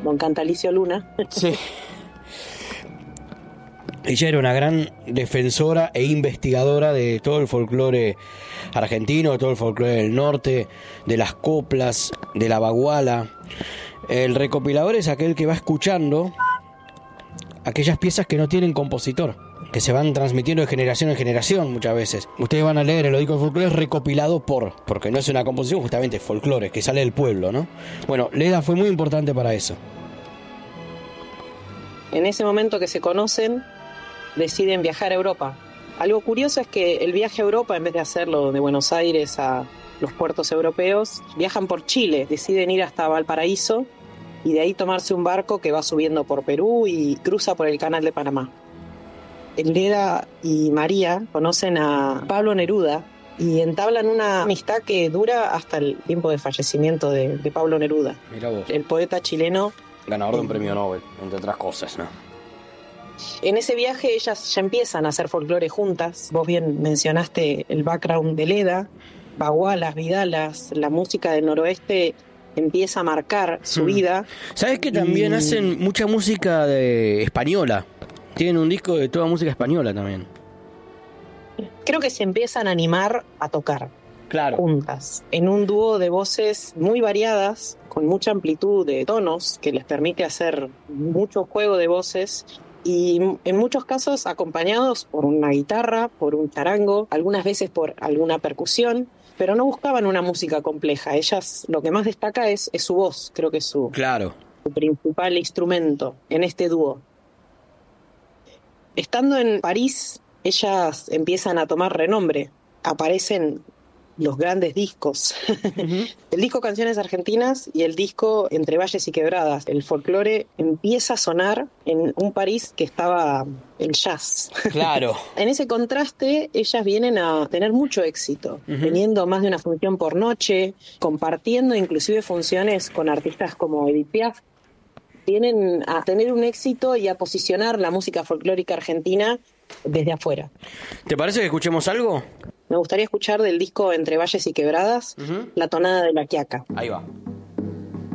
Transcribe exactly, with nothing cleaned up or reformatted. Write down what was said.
don Cantalicio Luna. Sí. Ella era una gran defensora e investigadora de todo el folclore argentino, de todo el folclore del norte, de las coplas, de la baguala. El recopilador es aquel que va escuchando aquellas piezas que no tienen compositor, que se van transmitiendo de generación en generación muchas veces. Ustedes van a leer el Oico del Folclore recopilado por, porque no es una composición, justamente es folclore, que sale del pueblo, ¿no? Bueno, Leda fue muy importante para eso. En ese momento que se conocen, deciden viajar a Europa. Algo curioso es que el viaje a Europa, en vez de hacerlo de Buenos Aires a los puertos europeos, viajan por Chile, deciden ir hasta Valparaíso y de ahí tomarse un barco que va subiendo por Perú y cruza por el Canal de Panamá. Leda y María conocen a Pablo Neruda y entablan una amistad que dura hasta el tiempo de fallecimiento de, de Pablo Neruda. Mirá vos. El poeta chileno. Ganador de un premio Nobel, entre otras cosas, ¿no? En ese viaje ellas ya empiezan a hacer folclore juntas. Vos bien mencionaste el background de Leda, bagualas, vidalas, la música del noroeste empieza a marcar su hmm. vida. ¿Sabes que también y... hacen mucha música de española? Tienen un disco de toda música española también. Creo que se empiezan a animar a tocar. Claro. Juntas, en un dúo de voces muy variadas, con mucha amplitud de tonos, que les permite hacer mucho juego de voces y en muchos casos acompañados por una guitarra, por un charango, algunas veces por alguna percusión, pero no buscaban una música compleja. Ellas, lo que más destaca es, es su voz, creo que es su, claro. su principal instrumento en este dúo. Estando en París, ellas empiezan a tomar renombre, aparecen los grandes discos. Uh-huh. El disco Canciones Argentinas y el disco Entre Valles y Quebradas. El folclore empieza a sonar en un París que estaba el jazz. Claro. En ese contraste, ellas vienen a tener mucho éxito, uh-huh. teniendo más de una función por noche, compartiendo inclusive funciones con artistas como Edith Piaf. Vienen a tener un éxito y a posicionar la música folclórica argentina desde afuera. ¿Te parece que escuchemos algo? Me gustaría escuchar del disco Entre Valles y Quebradas, uh-huh. La tonada de la quiaca. Ahí va.